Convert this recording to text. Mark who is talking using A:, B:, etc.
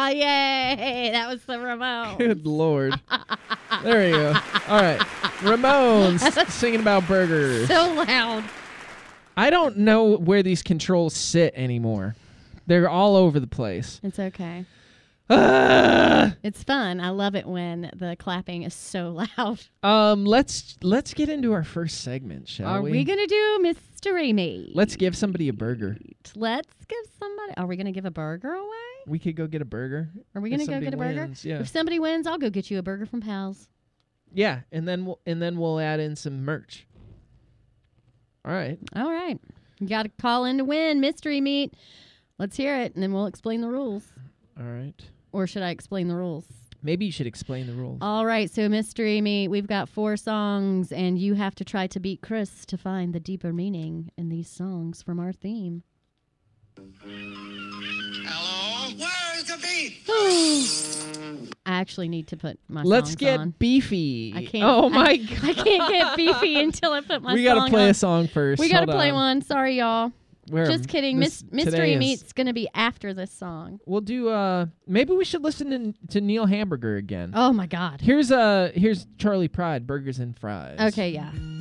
A: Yay! That was the Ramones.
B: Good Lord. There you go. All right. Ramones singing about burgers.
A: So loud.
B: I don't know where these controls sit anymore. They're all over the place.
A: It's okay.
B: Ah!
A: It's fun. I love it when the clapping is so loud.
B: Let's get into our first segment, shall
A: Are we going to do Mystery Meat?
B: Let's give somebody a burger.
A: Let's give somebody... Are we going to give a burger away?
B: We could go get a burger.
A: Are we going to go get a burger?
B: Wins, yeah.
A: If somebody wins, I'll go get you a burger from Pals.
B: Yeah, and then we'll add in some merch. All right.
A: All right. You got to call in to win Mystery Meat. Let's hear it, and then we'll explain the rules.
B: All right.
A: Or should I explain the rules?
B: Maybe you should explain the rules.
A: All right, so Mystery Meat, we've got 4 songs, and you have to try to beat Chris to find the deeper meaning in these songs from our theme.
C: Hello? Where's the beef?
A: I actually need to put my
B: Let's
A: songs
B: get
A: on.
B: beefy.
A: I can't.
B: Oh, my God.
A: I can't get beefy until I put my
B: We
A: song
B: got to play
A: on.
B: a song first.
A: We got to
B: Hold
A: play
B: on.
A: one. Sorry, y'all. Just kidding.
B: Today
A: Mystery
B: is-
A: Meat's going to be after this song.
B: We'll do, maybe we should listen to Neil Hamburger again.
A: Oh, my God.
B: Here's Charlie Pride, Burgers and Fries.
A: Okay, yeah.